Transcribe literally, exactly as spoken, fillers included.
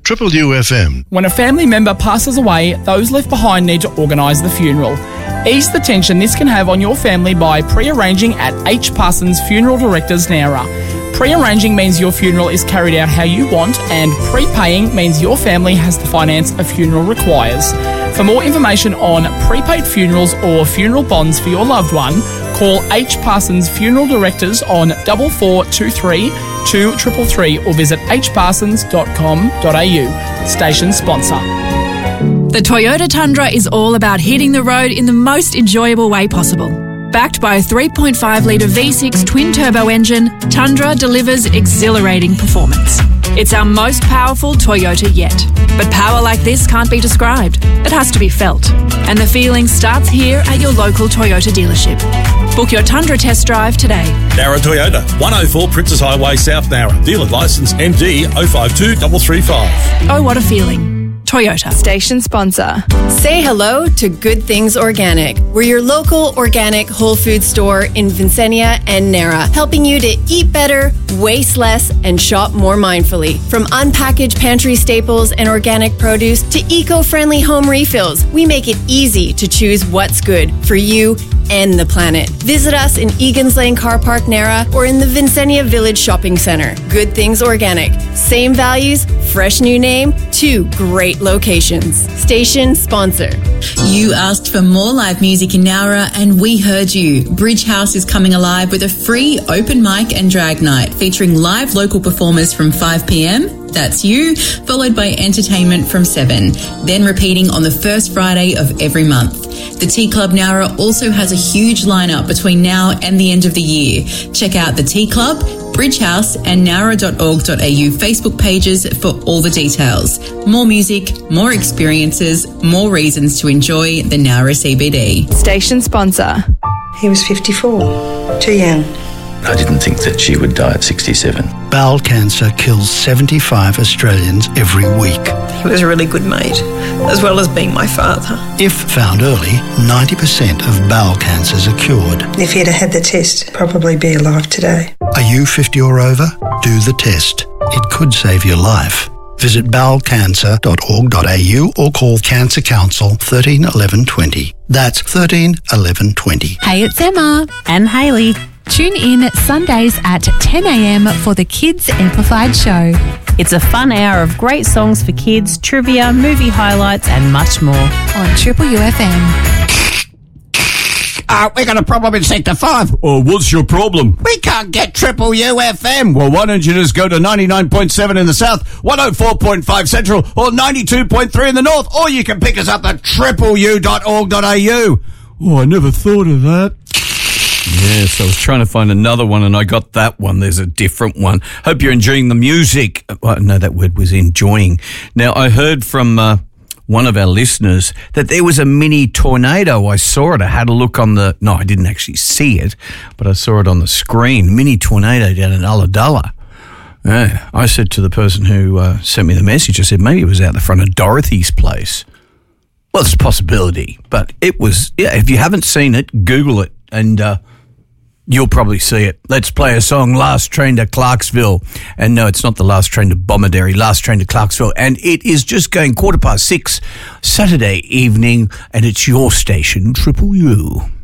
Triple U F M. When a family member passes away, those left behind need to organise the funeral. Ease the tension this can have on your family by pre-arranging at H. Parsons Funeral Directors, Nowra. Pre-arranging means your funeral is carried out how you want, and prepaying means your family has the finance a funeral requires. For more information on prepaid funerals or funeral bonds for your loved one, call H. Parsons Funeral Directors on four four two three, two three three three or visit h parsons dot com dot a u. Station sponsor. The Toyota Tundra is all about hitting the road in the most enjoyable way possible. Backed by a three point five litre V six twin-turbo engine, Tundra delivers exhilarating performance. It's our most powerful Toyota yet. But power like this can't be described. It has to be felt. And the feeling starts here at your local Toyota dealership. Book your Tundra test drive today. Nowra Toyota, one oh four Princess Highway, South Nowra. Dealer licence M D zero five two three three five. Oh, what a feeling. Toyota. Station sponsor. Say hello to Good Things Organic. We're your local organic whole food store in Vincennia and Nowra, helping you to eat better, waste less, and shop more mindfully. From unpackaged pantry staples and organic produce to eco-friendly home refills, we make it easy to choose what's good for you and the planet. Visit us in Egan's Lane Car Park, Nowra, or in the Vincennia Village Shopping Centre. Good Things Organic. Same values, fresh new name, two great locations. Station sponsor. You asked for more live music in Nowra and we heard you. Bridge House is coming alive with a free open mic and drag night featuring live local performers from five p.m. That's you, followed by entertainment from seven, then repeating on the first Friday of every month. The Tea Club Nowra also has a huge lineup between now and the end of the year. Check out the Tea Club, Bridge House and nowra dot org dot a u Facebook pages for all the details. More music, more experiences, more reasons to enjoy the Nowra C B D. Station sponsor. He was fifty-four, too young. I didn't think that she would die at sixty-seven. Bowel cancer kills seventy-five Australians every week. He was a really good mate, as well as being my father. If found early, ninety percent of bowel cancers are cured. If he'd have had the test, probably be alive today. Are you fifty or over? Do the test. It could save your life. Visit bowel cancer dot org dot a u or call Cancer Council thirteen eleven twenty. That's thirteen eleven twenty. Hey, it's Emma and Hayley. Tune in Sundays at ten a.m. for the Kids Amplified Show. It's a fun hour of great songs for kids, trivia, movie highlights and much more. On Triple U F M. Uh, we got a problem in Sector five. Oh, what's your problem? We can't get Triple U F M. Well, why don't you just go to ninety-nine point seven in the south, one oh four point five central, or ninety-two point three in the north, or you can pick us up at triple u dot org dot a u. Oh, I never thought of that. Yes, I was trying to find another one and I got that one. There's a different one. Hope you're enjoying the music. Well, no, that word was enjoying. Now, I heard from uh, one of our listeners that there was a mini tornado. I saw it. I had a look on the... No, I didn't actually see it, but I saw it on the screen. Mini tornado down in Ulladulla. Yeah, I said to the person who uh, sent me the message, I said, maybe it was out the front of Dorothy's place. Well, it's a possibility, but it was... Yeah, if you haven't seen it, Google it and... Uh, You'll probably see it. Let's play a song, Last Train to Clarksville. And no, it's not the last train to Bomaderry, last train to Clarksville. And it is just going quarter past six Saturday evening, and it's your station, Triple U.